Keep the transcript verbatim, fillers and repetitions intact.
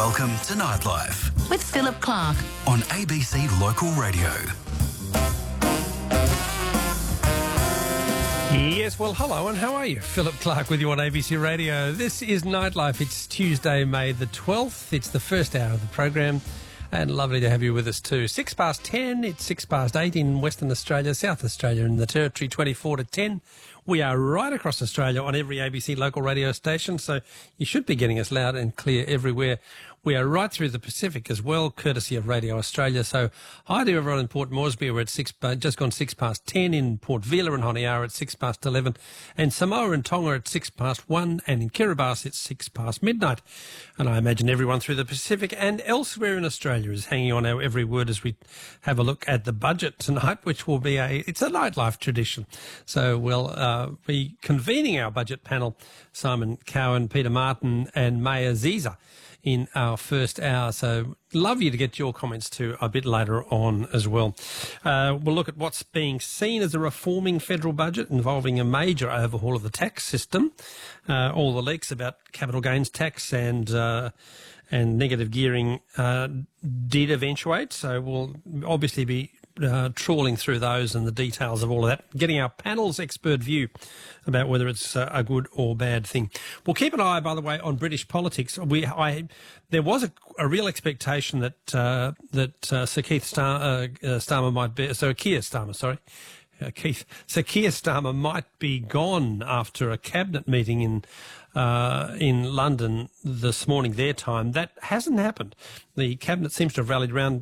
Welcome to Nightlife with Philip Clark on A B C Local Radio. Yes, well, hello and how are you? Philip Clark with you on A B C Radio. This is Nightlife. It's Tuesday, May the twelfth. It's the first hour of the program and lovely to have you with us too. Six past ten, it's six past eight in Western Australia, South Australia and the Territory, twenty-four to ten. We are right across Australia on every A B C local radio station, so you should be getting us loud and clear everywhere. We are right through the Pacific as well, courtesy of Radio Australia. So hi to everyone in Port Moresby. We're at six, just gone six past ten, in Port Vila and Honiara at six past eleven, and Samoa and Tonga at six past one, and in Kiribati it's six past midnight. And I imagine everyone through the Pacific and elsewhere in Australia is hanging on our every word as we have a look at the budget tonight, which will be a, it's a nightlife tradition. So we'll uh, be convening our budget panel, Simon Cowan, Peter Martin and Maya Ziza, in our first hour. So love you to get your comments too a bit later on as well. Uh, we'll look at what's being seen as a reforming federal budget involving a major overhaul of the tax system. Uh, all the leaks about capital gains tax and uh, and negative gearing uh, did eventuate. So we'll obviously be Uh, trawling through those and the details of all of that, getting our panel's expert view about whether it's uh, a good or bad thing. We'll keep an eye, by the way, on British politics. We, I, there was a, a real expectation that uh, that uh, Sir Keith Star, uh, uh, Starmer might be, so Keir Starmer, sorry, uh, Keith, Sir Keir Starmer might be gone after a cabinet meeting in uh, in London this morning, their time. That hasn't happened. The cabinet seems to have rallied around